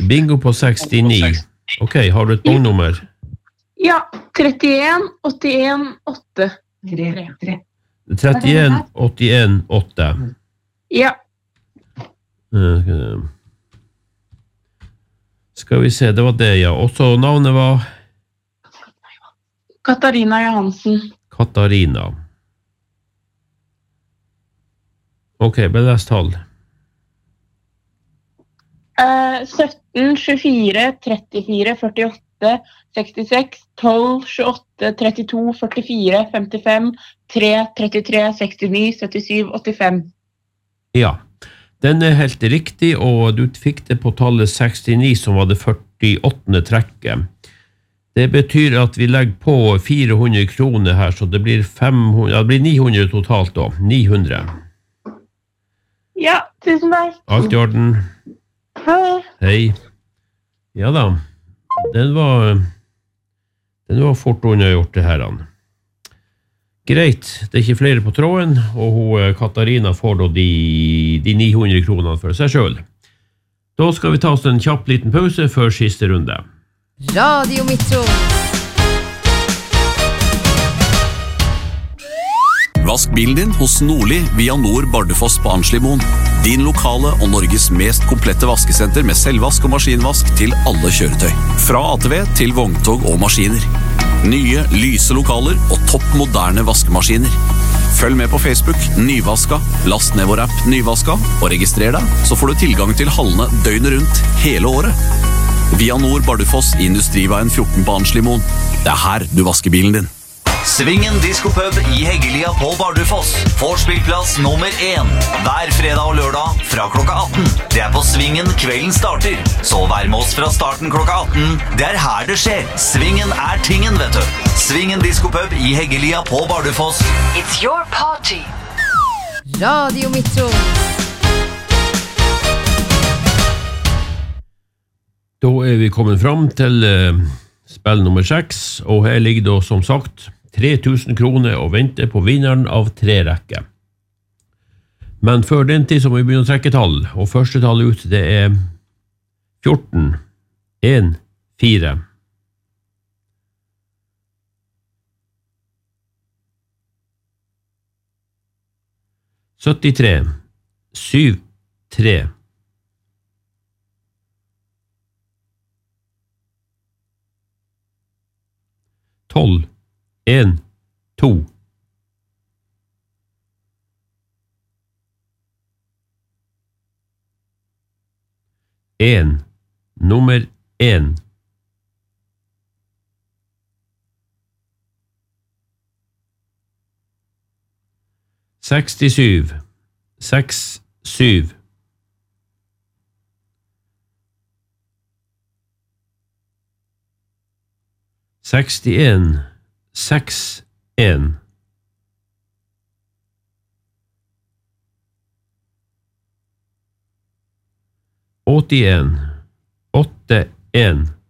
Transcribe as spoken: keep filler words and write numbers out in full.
Bingo på sekstini. Ok, har du et bongnummer? Ja, trettien åttien åtte. trettien åttien åtte. Ja. Skal vi se, det var det, ja. Og så navnet var? Katarina Johansen. Katarina. Ok, beles tall. Uh, sytten, tjuefire, trettifire, førtiåtte, sekstiseks, tolv, tjueåtte, trettito, førtifire, femtifem, tre, trettitre, sekstini, syttisju, åttifem. Ja, den er helt riktig, og du fikk det på tallet sekstini, som var det førtiåttende trekket. Det betyr at vi legger på fire hundre kroner her, så det blir, fem hundre, ja, det blir ni hundre totalt da, ni hundre. Ja, tusen takk. Alt i orden. Hei. Hei. Ja da, den var, den var fort unnagjort det her. Greit, det er ikke flere på tråden, og hun, Katarina får da de, de ni hundre kronene for seg selv. Da skal vi ta oss en kjapp liten pause før siste runde. Radio Metro. Vask bilen din hos Nordli via Nord Bardufoss på Arnslimoen. Din lokale og Norges mest komplette vaskesenter med selvvask og maskinvask til alle kjøretøy. Fra A T V til vogntog og maskiner. Nye, lyse lokaler og topp moderne vaskemaskiner. Følg med på Facebook, Nyvaska, last ned vår app Nyvaska, og registrer deg, så får du tilgang til hallene døgnet rundt hele året. Via Nord Bardufoss i Industriveien fjorten på Arnslimoen. Det er her du vasker bilen din. Svingen Diskopub i Heggelia på Bardufoss. Vorspillplass nummer én. Hver fredag og lørdag fra klokka atten. Det er på Svingen kvelden starter. Så vær med oss fra starten klokka atten. Det er her det skjer. Svingen er tingen, vet du. Svingen Diskopub i Heggelia på Bardufoss. It's your party. Radio Metro. Da er vi kommet fram til uh, spill nummer seks, og her ligger da som sagt tre tusen kroner og venter på vinneren av tre rekker. Men før den tid så må vi begynne å trekke tall, og første tall ut det er fjorten, en, fire. syttitre, syv, tre. tolv, en, to. En, nummer en. Sekstisju, seks, syv. Sekstien, seks, en. Åttien, åtte, en.